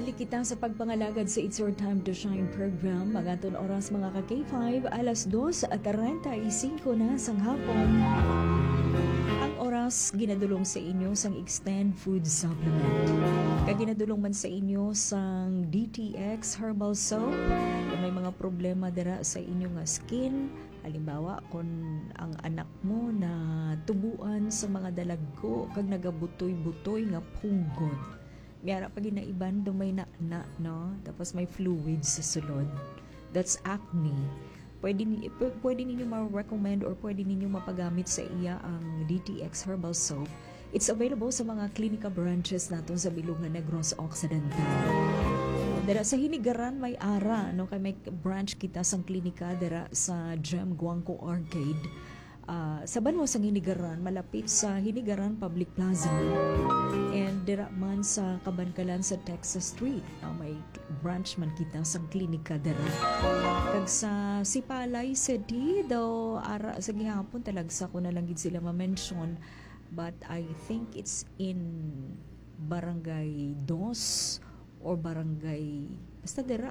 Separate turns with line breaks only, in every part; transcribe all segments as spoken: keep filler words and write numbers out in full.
Balik kita sa pagpangalagad sa It's Your Time to Shine program. Maganton oras mga ka-K five, alas dos at treinta y cinco na sang hapon. Ang oras ginadulong sa inyo sang Extend Food Supplement. Kaginadulong man sa inyo sang D T X Herbal Soap. Kung may mga problema dira sa inyo nga skin, halimbawa kung ang anak mo na tubuan sa mga dalaggo kag nagabutoy-butoy nga punggod. Mayara pag inaiban, dumay na na, no? Tapos may fluids sa sulod. That's acne. Pwede, ni, pwede ninyo ma-recommend or pwede ninyo mapagamit sa iya ang D T X Herbal Soap. It's available sa mga klinika branches natin sa Bilungan Negros Occidental. Dara sa Hinigaran may ara, no? Kay may branch kita sang klinika dara sa Gem Guangco Arcade. Uh, sa Banwa sa Hinigaran, malapit sa Hinigaran Public Plaza. And dira man sa Kabankalan sa Texas Street. Uh, may branch man kita sa klinika dira. Kag sa Sipalay City, daw ara sa gihapon talagsa ko na lang gid sila ma-mention. But I think it's in Barangay Dos or Barangay basta dira.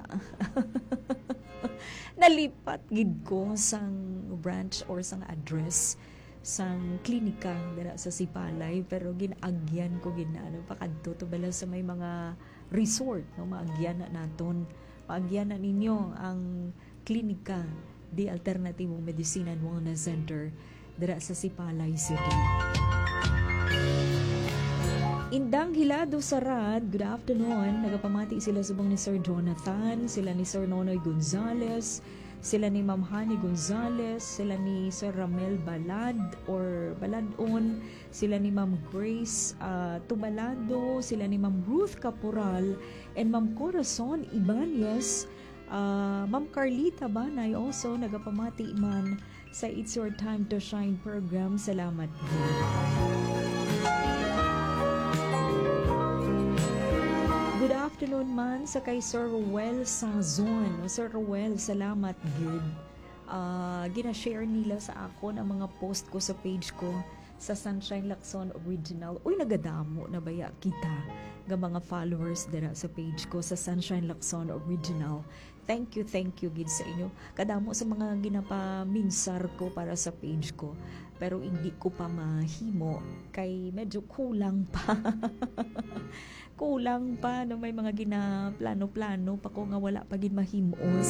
Nalipat gid ko sang branch or sang address sang klinika dira sa Sipalay, pero ginagyan ko ginano pakadto to bala sa may mga resort, no, maagyan na naton, maagyan na ninyo ang klinika di Alternatibong Medicine and Wellness Center dira sa Sipalay City. Indang Hilado Sarad, good afternoon. Nagapamati sila subong ni Sir Jonathan, sila ni Sir Nonoy Gonzales, sila ni Ma'am Hani Gonzales, sila ni Sir Ramel Balad or Baladon, sila ni Ma'am Grace uh, Tubalado, sila ni Ma'am Ruth Caporal, and Ma'am Corazon Ibanez, uh, Ma'am Carlita Banay also nagapamati man sa It's Your Time to Shine program. Salamat po. Good afternoon man sa kay Sir Ruel Sazon. Sir Ruel, salamat good. Uh, gina-share nila sa ako ang mga post ko sa page ko sa Sunshine Lacson Original. Uy, nagadamo na baya kita ng mga followers dira sa page ko sa Sunshine Lacson Original. Thank you, thank you gid sa inyo. Kadamo sa mga ginapaminsar ko para sa page ko. Pero hindi ko pa mahimo kay medyo kulang pa. Kulang pa na may mga gina-plano-plano pa ko nga wala pa gid mahimos.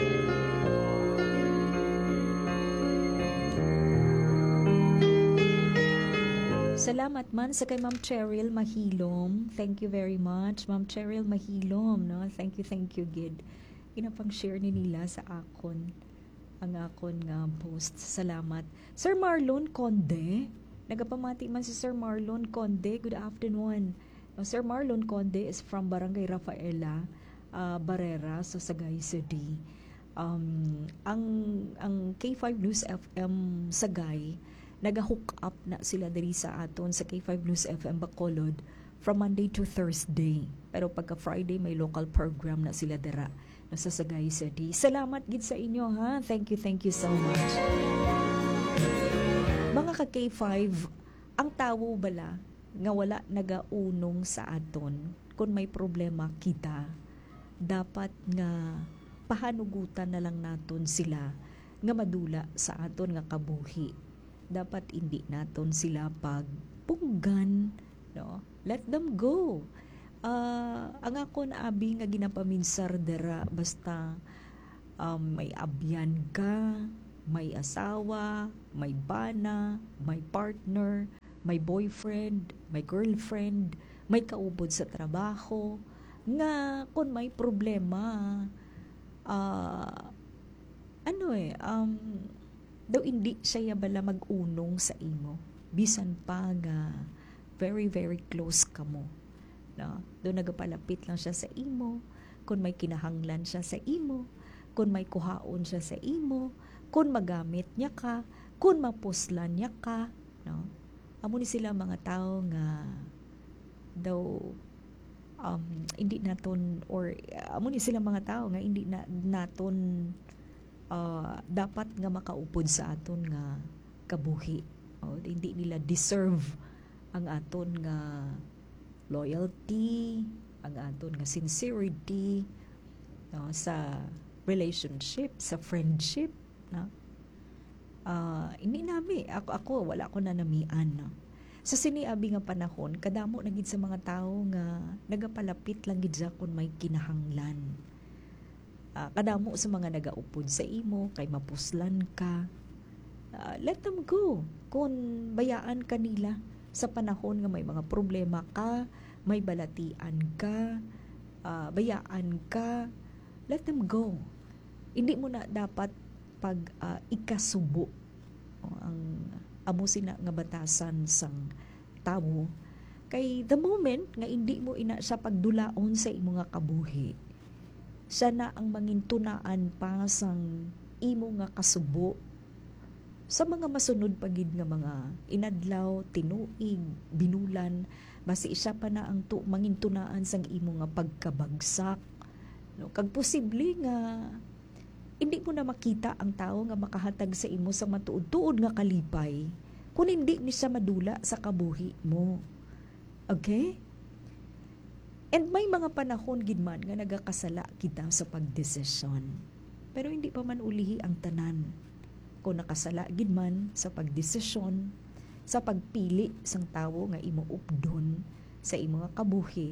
Salamat man sa kay Ma'am Cheryl Mahilom. Thank you very much, Ma'am Cheryl Mahilom, no? Thank you, thank you gid. Ginapang share ni nila sa akon ang akon nga post. Salamat. Sir Marlon Conde, nagapamati man si Sir Marlon Conde. Good afternoon. Sir Marlon Conde is from Barangay Rafaela, uh, Barrera, sa Sagay City. Um, ang ang K five News F M Sagay, naga-hook up na sila diri sa aton sa K five News F M Bacolod from Monday to Thursday. Pero pagka Friday may local program na sila dira na sa Sagay City. Salamat gid sa inyo ha. Thank you, thank you so much. Mga ka K five, ang tawo bala nga wala nagaunong sa aton kung may problema kita, dapat nga pahanugutan na lang naton sila nga madula sa aton nga kabuhi. Dapat hindi naton sila pagpunggan, no? Let them go. Uh, ang akon abi nga ginapaminsar dara basta um, may abyan ka, may asawa, may bana, may partner, may boyfriend, may girlfriend, may kaubod sa trabaho, nga kung may problema, uh, ano eh, um, daw hindi siya bala mag-unong sa imo. Bisan pa nga, very, very close ka mo. No? Doon nagapalapit lang siya sa imo, kung may kinahanglan siya sa imo, kung may kuhaon siya sa imo, kung magamit niya ka, kung mapuslan niya ka, no? Amo ni sila mga tao nga daw um, hindi naton or uh, amo ni sila mga tao nga hindi na, naton uh, dapat nga makaupod sa aton nga kabuhi. O, hindi nila deserve ang aton nga loyalty, ang aton nga sincerity, no, sa relationship, sa friendship, no. Ah, ini nami ako ako wala ko na namian, no. Sa siniabi nga panahon kadamo na gid sa mga tawo nga nagapalapit lang gid sa kon may kinahanglan. Ah, kadamo sa mga nagaupod sa imo kay mapuslan ka. Ah, let them go kung bayaan kanila sa panahon nga may mga problema ka, may balatian ka, ah, bayaan ka, let them go. Hindi mo na dapat pag ah, ikasubo o, ang amo sina nga batasan sang tawo kay the moment nga hindi mo ina sa pagdulaon sa imo nga kabuhi, siya na ang mangintunaan pa sang imo nga kasubo sa mga masunod pagid nga mga inadlaw, tinuig, binulan, basi isa pa na ang tu, mangintunaan sang imo nga pagkabagsak, no. Kag posible nga hindi mo na makita ang tao nga makahatag sa imo sa matuod-tuod nga kalipay kung hindi ni siya madula sa kabuhi mo. Okay? And may mga panahon gid man nga nagakasala kita sa pagdesisyon. Pero hindi pa man ulihi ang tanan. Kung nakasala gid man sa pagdesisyon, sa pagpili sang tawo nga imo updon sa imo nga kabuhi,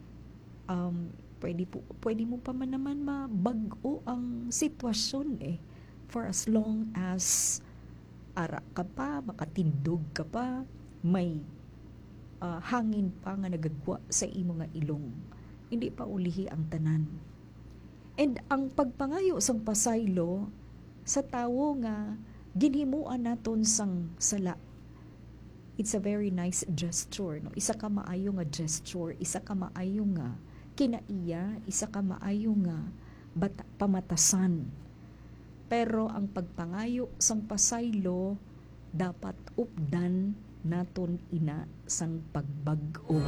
um pwede po pwede mo pa man naman mabag-o ang sitwasyon eh for as long as ara ka pa, makatindog ka pa, may uh, hangin pa nga nagagwa sa imo nga ilong, hindi pa ulihi ang tanan. And ang pagpangayo sang pasaylo sa tawo nga ginhimuan naton sang sala, it's a very nice gesture, no. Isa ka maayo nga gesture, isa ka maayo nga kinaiya, isa ka maayo nga bata, pamatasan. Pero ang pagpangayo sang pasaylo dapat updan naton ina sang pagbag-o.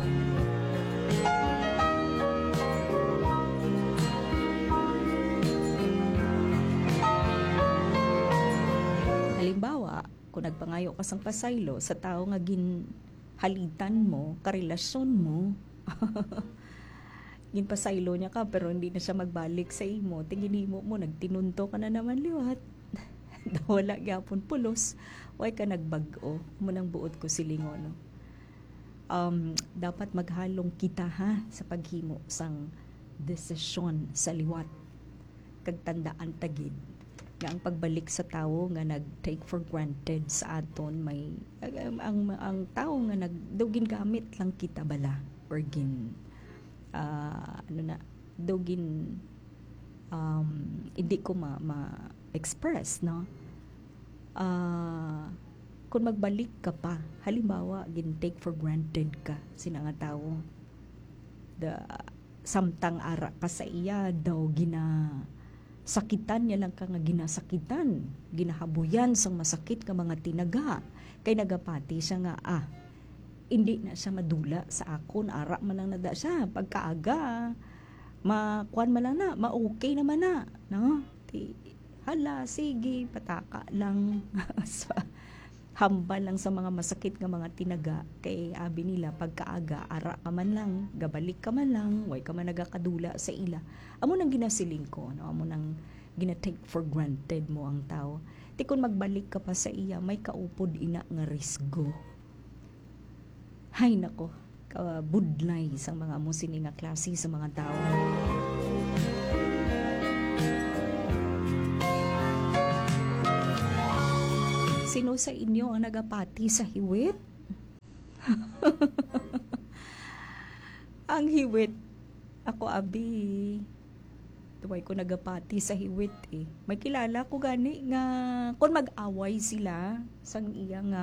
Halimbawa, kung nagpangayo ka sang pasaylo sa tao nga ginhalitan mo, karelasyon mo, ginpasaylo niya ka pero hindi na siya magbalik sa imo, tingin mo mo nagtinunto ka na naman liwat. Wala gyapon pulos, way ka nagbag-o mo nang buot ko silingon, no. Um dapat maghalong kita ha sa paghimo sang desisyon sa liwat. Kag tandaan tagid nga ang pagbalik sa tawo nga nag-take for granted sa aton may ang ang, ang tawo nga nagdugin gamit lang kita bala or gin uh, ano na dugin um, hindi ko ma, ma-express, no. Uh, kung magbalik ka pa, halimbawa gin take for granted ka sina nga tawo, the samtang ara ka sa iya daw gina sakitan niya lang ka nga ginasakitan, ginahabuyan sang masakit ka mga tinaga, kay nagapati siya nga ah hindi na siya madula sa akon, ara man lang nada siya pagkaaga makuan man lang na ma-okay naman na, no. Ti hala sige pataka lang sa hambal lang sa mga masakit nga mga tinaga, kay abi nila pagkaaga ara ka man lang, gabalik ka man lang, way ka man nagakadula sa ila, amo nang ginasiling ko, no, amo nang gina-take for granted mo ang tao. Ti kung magbalik ka pa sa iya, may kaupod ina nga risgo. Hay nako, kabudlay sa mga amo sini nga klase sa mga tao. Sino sa inyo ang nagapati sa hiwit? Ang hiwit, ako abi, tuway ko nagapati sa hiwit eh. May kilala ko gani nga kung mag-away sila sang iya nga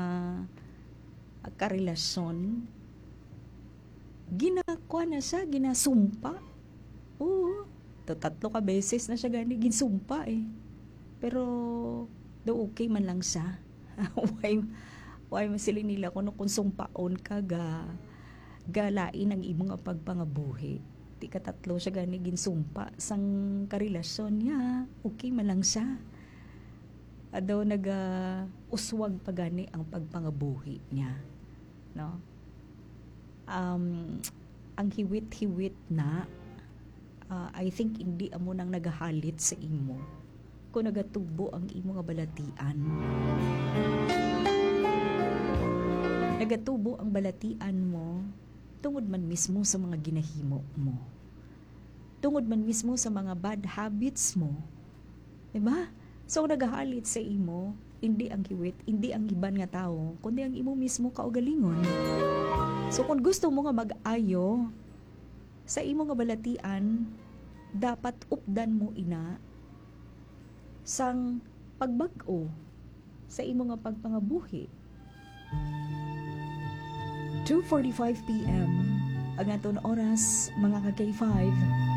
karelasyon, ginakuha na siya, ginasumpa. Oo, tatlo ka beses na siya gani ginsumpa eh. Pero do okay man lang siya. why why masilin nila kung kung sumpaon ka ga galain ang imong pagpangabuhi, ti katatlo siya gani ginsumpa sang karelasyon niya, okay man lang siya. Adaw naga uswag pa gani ang pagpangabuhi niya, no. Um ang hiwit-hiwit na, ah, I think hindi amo nang nagahalit sa imo kung nagatubo ang imo nga balatian. Nagatubo ang balatian mo tungod man mismo sa mga ginahimo mo. Tungod man mismo sa mga bad habits mo. Diba? So, nagahalit sa imo, hindi ang hiwit, hindi ang iban nga tao, kundi ang imo mismo kaugalingon. So, kung gusto mo nga mag-ayo sa imo nga balatian, dapat updan mo ina sang pagbag-o sa imo nga pagpangabuhi. two forty-five p m ang aton oras, mga ka-K five.